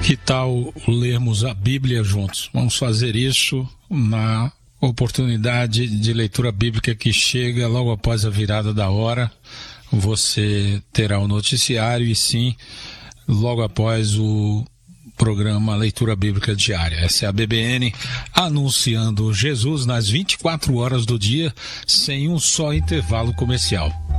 Que tal lermos a Bíblia juntos? Vamos fazer isso na oportunidade de leitura bíblica que chega logo após a virada da hora. Você terá o noticiário e sim, logo após o programa Leitura Bíblica Diária. Essa é a BBN anunciando Jesus nas 24 horas do dia, sem um só intervalo comercial.